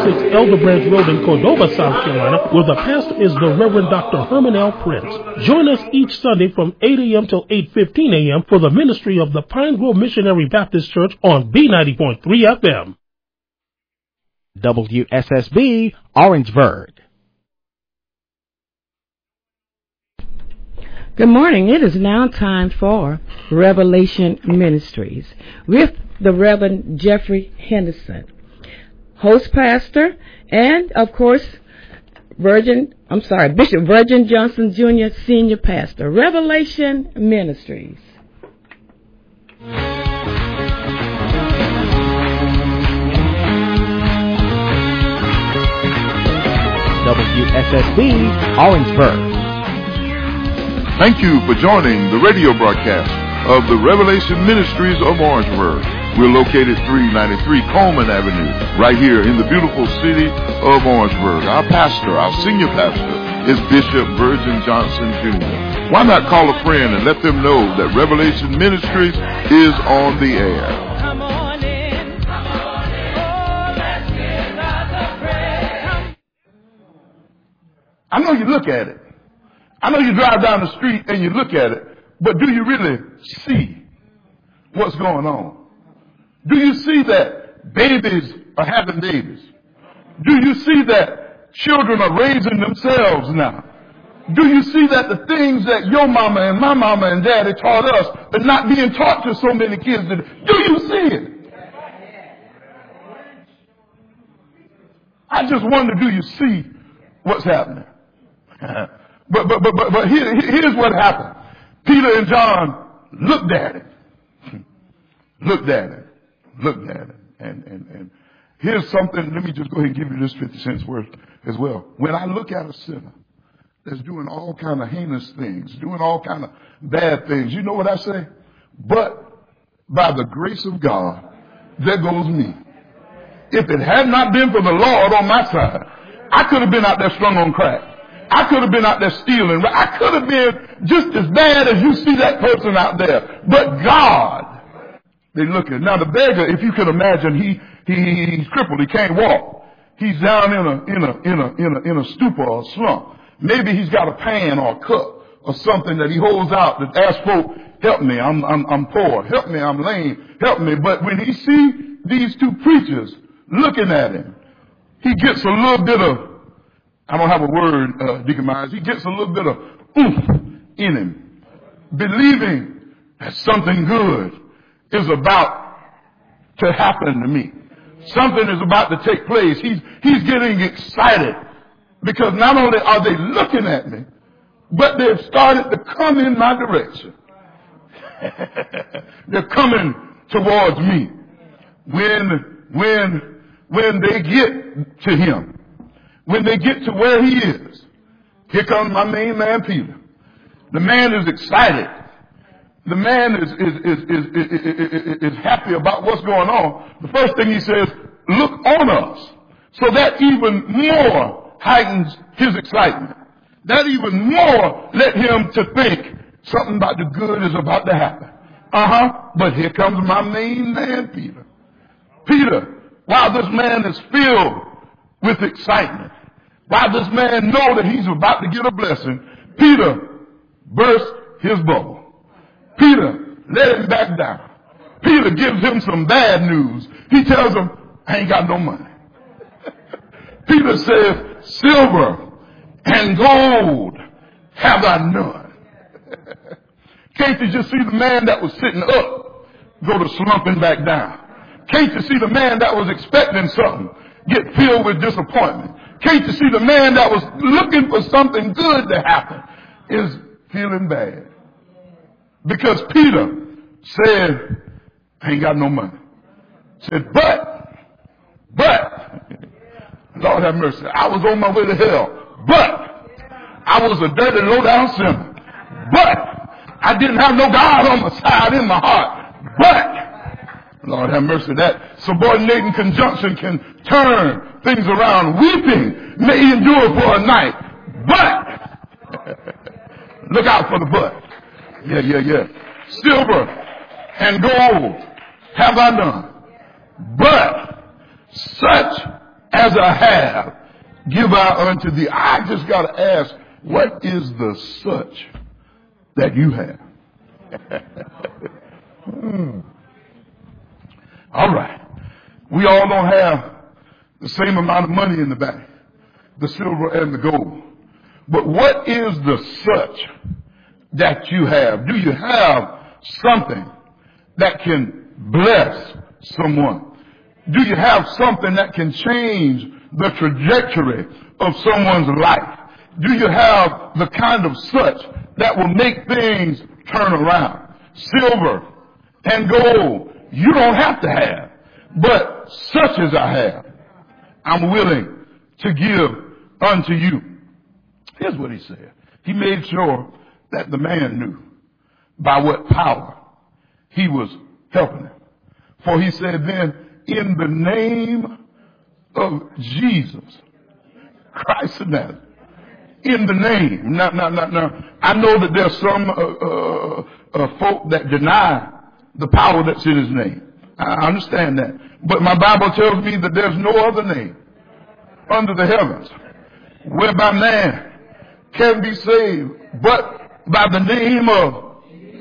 106 Elder Branch Road in Cordova, South Carolina, where the pastor is the Reverend Dr. Herman L. Prince. Join us each Sunday from 8 a.m. till 8:15 a.m. for the ministry of the Pine Grove Missionary Baptist Church on B90.3 FM. WSSB, Orangeburg. Good morning. It is now time for Revelation Ministries with the Reverend Jeffrey Henderson, host pastor, and of course, Bishop Virgin Johnson Jr., senior pastor. Revelation Ministries. WSSB, Orangeburg. Thank you for joining the radio broadcast of the Revelation Ministries of Orangeburg. We're located 393 Coleman Avenue, right here in the beautiful city of Orangeburg. Our pastor, our senior pastor, is Bishop Virgin Johnson Jr. Why not call a friend and let them know that Revelation Ministries is on the air? Come on in. Oh, let's give God the praise. I know you look at it. I know you drive down the street and you look at it, but do you really see what's going on? Do you see that babies are having babies? Do you see that children are raising themselves now? Do you see that the things that your mama and my mama and daddy taught us are not being taught to so many kids today? Do you see it? I just wonder, do you see what's happening? But here's what happened. Peter and John looked at it. And here's something. Let me just go ahead and give you this 50 cents worth as well. When I look at a sinner that's doing all kind of heinous things, doing all kind of bad things, you know what I say? But by the grace of God, there goes me. If it had not been for the Lord on my side, I could have been out there strung on crack. I could have been out there stealing. I could have been just as bad as you see that person out there. But God, they look at. Now the beggar, if you can imagine, he's crippled. He can't walk. He's down in a stupor or slump. Maybe he's got a pan or a cup or something that he holds out that asks folk, help me, I'm poor. Help me, I'm lame. Help me. But when he sees these two preachers looking at him, he gets a little bit of, I don't have a word, Deacon Myers. He gets a little bit of oomph in him, believing that something good is about to happen to me. Something is about to take place. He's getting excited because not only are they looking at me, but they've started to come in my direction. They're coming towards me. When they get to him, when they get to where he is, here comes my main man, Peter. The man is excited. The man is happy about what's going on. The first thing he says, look on us. So that even more heightens his excitement. That even more let him to think something about the good is about to happen. But here comes my main man, Peter. Peter, while this man is filled with excitement, while this man knows that he's about to get a blessing, Peter burst his bubble. Peter let him back down. Peter gives him some bad news. He tells him, I ain't got no money. Peter says, silver and gold have I none. Can't you just see the man that was sitting up go to slumping back down? Can't you see the man that was expecting something get filled with disappointment? Can't you see the man that was looking for something good to happen is feeling bad? Because Peter said, I ain't got no money. Said, but, Lord have mercy, I was on my way to hell, but I was a dirty, low-down sinner. But I didn't have no God on my side in my heart. But, Lord have mercy, that subordinating conjunction can turn things around. Weeping may endure for a night, but, look out for the but. Yeah. Silver and gold have I none, but such as I have, give I unto thee. I just got to ask, what is the such that you have? All right. We all don't have the same amount of money in the bank, the silver and the gold. But what is the such that you have? Do you have something that can bless someone? Do you have something that can change the trajectory of someone's life? Do you have the kind of such that will make things turn around? Silver and gold, you don't have to have. But such as I have, I'm willing to give unto you. Here's what he said. He made sure that the man knew by what power he was helping him. For he said then, in the name of Jesus Christ of Nazareth. In the name. Now, I know that there's some folk that deny the power that's in his name. I understand that. But my Bible tells me that there's no other name under the heavens whereby man can be saved but by the name of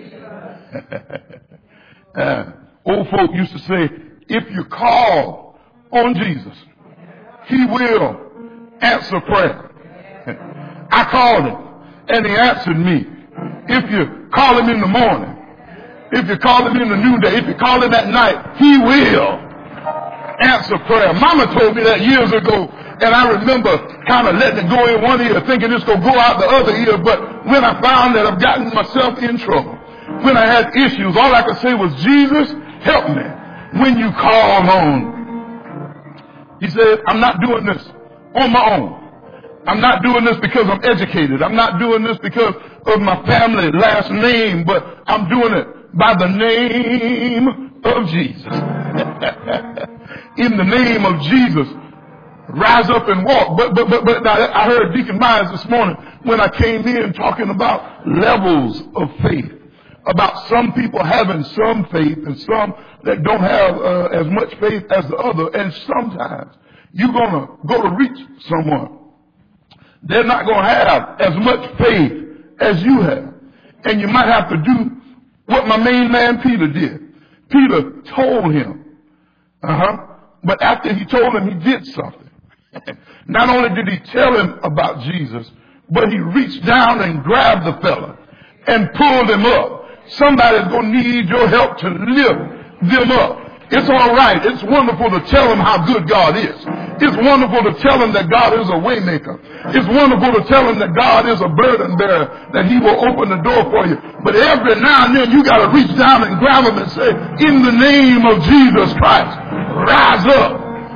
old folk used to say, if you call on Jesus, he will answer prayer. I called him and he answered me. If you call him in the morning, if you call him in the noonday, if you call him at night, he will answer prayer. Mama told me that years ago, and I remember kind of letting it go in one ear, thinking it's going to go out the other ear. But when I found that I've gotten myself in trouble, when I had issues, all I could say was, Jesus, help me when you call on. He said, I'm not doing this on my own. I'm not doing this because I'm educated. I'm not doing this because of my family last name, but I'm doing it by the name of Jesus. In the name of Jesus, rise up and walk. But I heard Deacon Myers this morning when I came in talking about levels of faith, about some people having some faith and some that don't have as much faith as the other. And sometimes you're going to go to reach someone. They're not going to have as much faith as you have. And you might have to do what my main man Peter did. Peter told him. But after he told him, he did something. Not only did he tell him about Jesus, but he reached down and grabbed the fella and pulled him up. Somebody's going to need your help to lift them up. It's all right. It's wonderful to tell them how good God is. It's wonderful to tell them that God is a way maker. It's wonderful to tell them that God is a burden bearer, that he will open the door for you. But every now and then you got to reach down and grab them and say, in the name of Jesus Christ, rise up.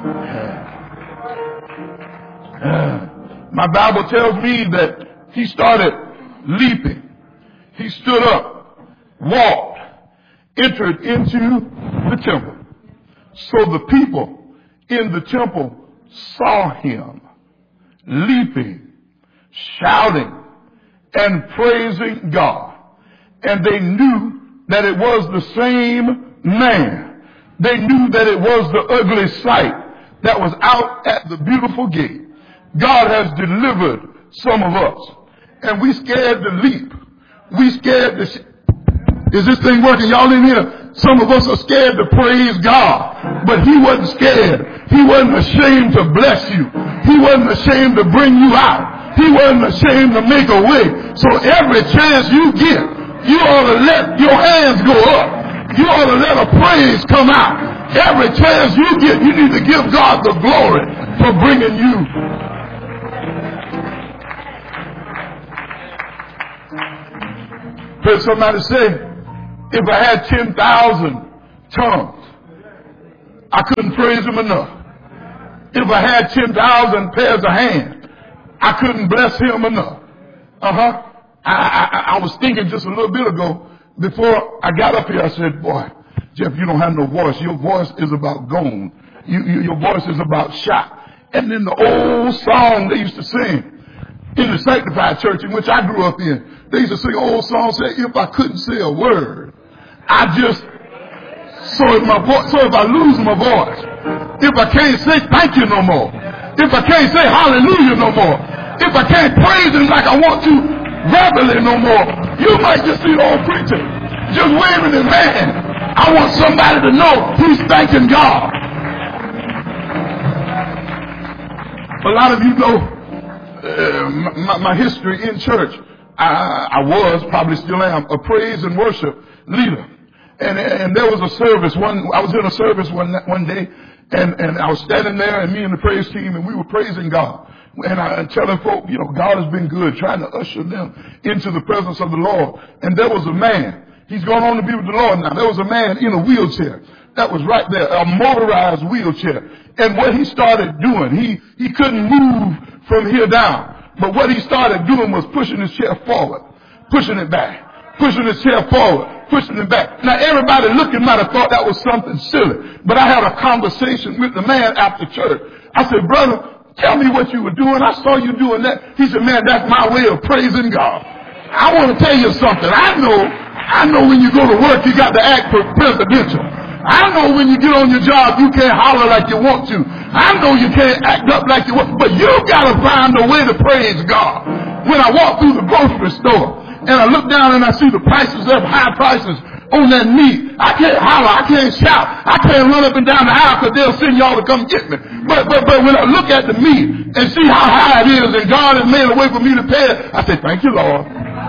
My Bible tells me that he started leaping. He stood up, walked, entered into the temple. So the people in the temple saw him leaping, shouting, and praising God. And they knew that it was the same man. They knew that it was the ugly sight that was out at the beautiful gate. God has delivered some of us. And we scared to leap. We scared to... Is this thing working? Y'all in here? Some of us are scared to praise God. But he wasn't scared. He wasn't ashamed to bless you. He wasn't ashamed to bring you out. He wasn't ashamed to make a way. So every chance you get, you ought to let your hands go up. You ought to let a praise come out. Every chance you get, you need to give God the glory for bringing you. Heard somebody say, if I had 10,000 tongues, I couldn't praise him enough. If I had 10,000 pairs of hands, I couldn't bless him enough. I was thinking just a little bit ago, before I got up here, I said, boy, Jeff, you don't have no voice. Your voice is about gone. Your voice is about shot. And then the old song they used to sing in the Sanctified Church in which I grew up in, they used to sing an old song, say, if I couldn't say a word, so if I lose my voice, if I can't say thank you no more, if I can't say hallelujah no more, if I can't praise him like I want to verbally no more, you might just see the old preacher just waving his hand. I want somebody to know he's thanking God. A lot of you know my history in church. I was, probably still am, a praise and worship leader. And there was a service, I was in a service one day, and I was standing there, and me and the praise team, and we were praising God. And I'm telling folk, you know, God has been good, trying to usher them into the presence of the Lord. And there was a man, he's gone on to be with the Lord now. There was a man in a wheelchair that was right there, a motorized wheelchair. And what he started doing, he couldn't move from here down. But what he started doing was pushing his chair forward, pushing it back, pushing his chair forward, pushing it back. Now everybody looking might have thought that was something silly. But I had a conversation with the man after church. I said, brother, tell me what you were doing. I saw you doing that. He said, man, that's my way of praising God. I want to tell you something. I know when you go to work, you got to act presidential. I know when you get on your job, you can't holler like you want to. I know you can't act up like you want, but you got to find a way to praise God. When I walk through the grocery store and I look down and I see the prices up, high prices on that meat, I can't holler, I can't shout, I can't run up and down the aisle because they'll send y'all to come get me. But when I look at the meat and see how high it is and God has made a way for me to pay it, I say, thank you, Lord.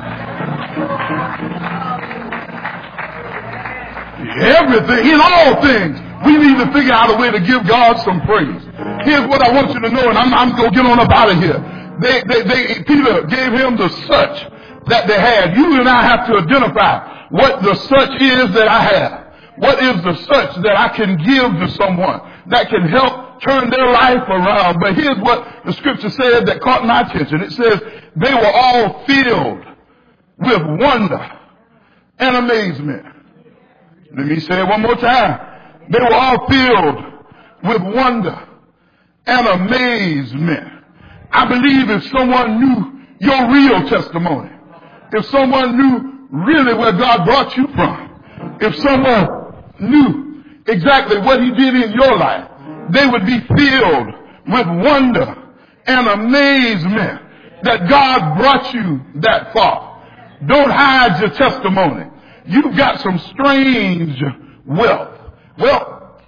Everything, in all things, we need to figure out a way to give God some praise. Here's what I want you to know, and I'm going to get on up out of here. Peter gave him the such that they had. You and I have to identify what the such is that I have. What is the such that I can give to someone that can help turn their life around? But here's what the scripture said that caught my attention. It says, they were all filled with wonder and amazement. Let me say it one more time. They were all filled with wonder and amazement. I believe if someone knew your real testimony, if someone knew really where God brought you from, if someone knew exactly what he did in your life, they would be filled with wonder and amazement that God brought you that far. Don't hide your testimony. You've got some strange wealth. Well,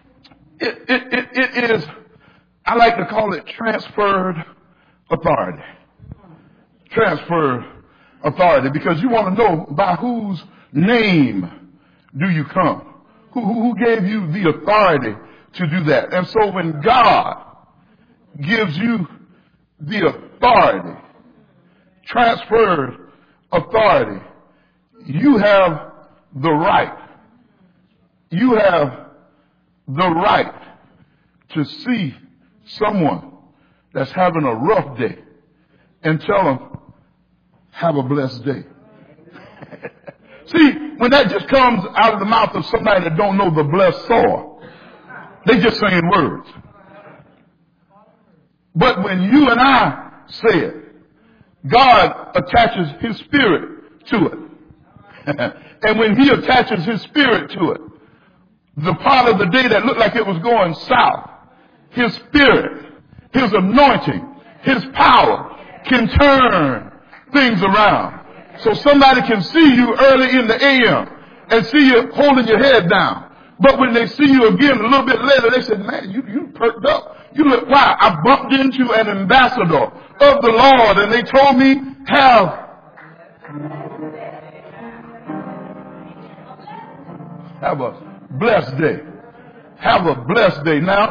it is, I like to call it transferred authority. Transferred authority, because you want to know by whose name do you come? Who gave you the authority to do that? And so when God gives you the authority, transferred authority, you have the right. You have the right to see someone that's having a rough day and tell them, have a blessed day. See, when that just comes out of the mouth of somebody that don't know the blessed soul, they just saying words. But when you and I say it, God attaches his spirit to it. And when he attaches his spirit to it, the part of the day that looked like it was going south, his spirit, his anointing, his power can turn things around. So somebody can see you early in the AM and see you holding your head down. But when they see you again a little bit later, they say, man, you perked up. You look, wow, I bumped into an ambassador of the Lord and they told me, have a blessed day. Have a blessed day. Now,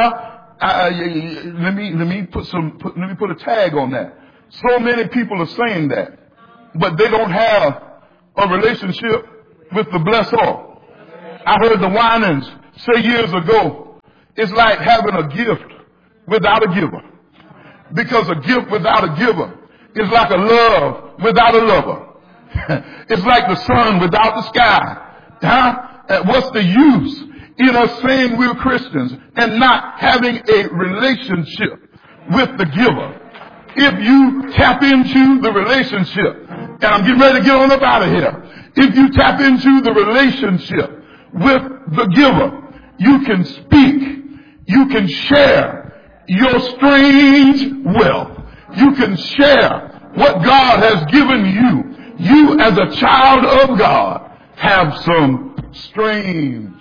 let me put a tag on that. So many people are saying that, but they don't have a relationship with the blessor. I heard the Winans say years ago, it's like having a gift without a giver. Because a gift without a giver is like a love without a lover. It's like the sun without the sky. Huh? What's the use in us saying we're Christians and not having a relationship with the giver? If you tap into the relationship, and I'm getting ready to get on up out of here. If you tap into the relationship with the giver, you can speak, you can share, your strange wealth. You can share what God has given you. You as a child of God have some strange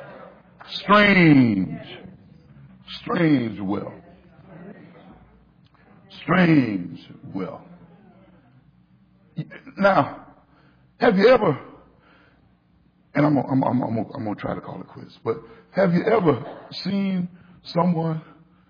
wealth. Strange wealth. Now, have you ever, and I'm gonna try to call it quits, but have you ever seen someone,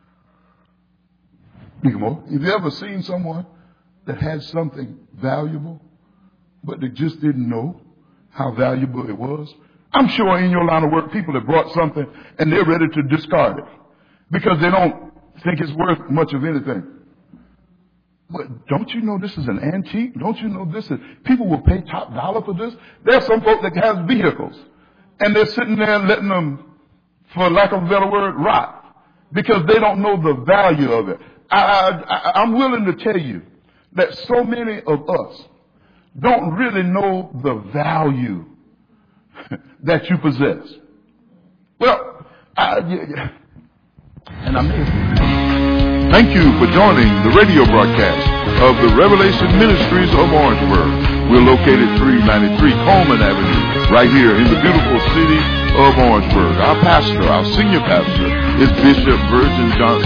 have you ever seen someone that had something valuable, but they just didn't know how valuable it was? I'm sure in your line of work, people have brought something and they're ready to discard it because they don't think it's worth much of anything. But don't you know this is an antique? Don't you know this is, people will pay top dollar for this? There are some folks that have vehicles and they're sitting there and letting them, for lack of a better word, rot because they don't know the value of it. I'm willing to tell you that so many of us don't really know the value that you possess. Well, and thank you for joining the radio broadcast of the Revelation Ministries of Orangeburg. We're located 393 Coleman Avenue, right here in the beautiful city of Orangeburg. Our pastor, our senior pastor, is Bishop Virgin Johnson.